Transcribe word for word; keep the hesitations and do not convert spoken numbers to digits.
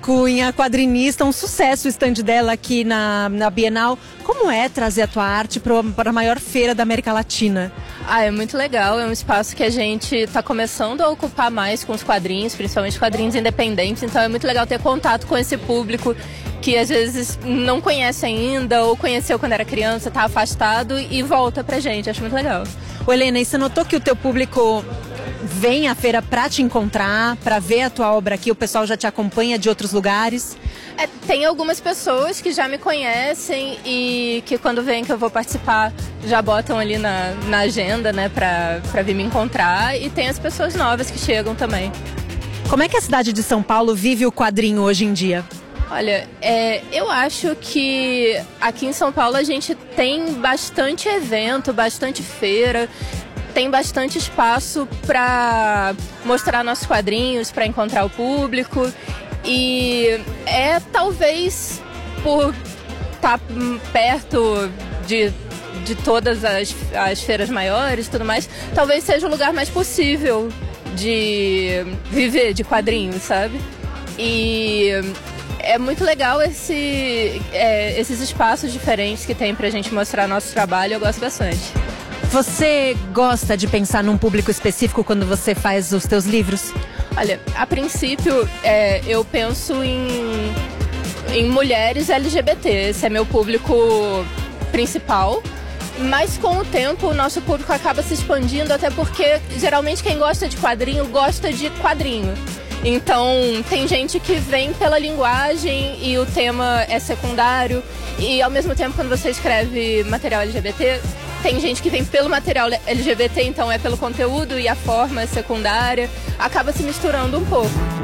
Cunha, quadrinista, um sucesso o stand dela aqui na, na Bienal. Como é trazer a tua arte para a maior feira da América Latina? Ah, é muito legal, é um espaço que a gente está começando a ocupar mais com os quadrinhos, principalmente quadrinhos independentes, então é muito legal ter contato com esse público que às vezes não conhece ainda, ou conheceu quando era criança, está afastado e volta pra gente, acho muito legal. Ô Helena, e você notou que o teu público vem à feira para te encontrar, para ver a tua obra aqui, o pessoal já te acompanha de outros lugares? É, tem algumas pessoas que já me conhecem e que quando veem que eu vou participar já botam ali na, na agenda, né, pra, pra vir me encontrar, e tem as pessoas novas que chegam também. Como é que a cidade de São Paulo vive o quadrinho hoje em dia? Olha, é, eu acho que aqui em São Paulo a gente tem bastante evento, bastante feira, tem bastante espaço para mostrar nossos quadrinhos, para encontrar o público. E é talvez por estar perto de, de todas as, as feiras maiores e tudo mais, talvez seja o lugar mais possível de viver de quadrinhos, sabe? E é muito legal esse, é, esses espaços diferentes que tem pra gente mostrar nosso trabalho, eu gosto bastante. Você gosta de pensar num público específico quando você faz os teus livros? Olha, a princípio é, eu penso em, em mulheres L G B T, esse é meu público principal. Mas com o tempo o nosso público acaba se expandindo, até porque geralmente quem gosta de quadrinho gosta de quadrinho. Então tem gente que vem pela linguagem e o tema é secundário, e ao mesmo tempo quando você escreve material L G B T, tem gente que vem pelo material L G B T, então é pelo conteúdo e a forma é secundária, acaba se misturando um pouco.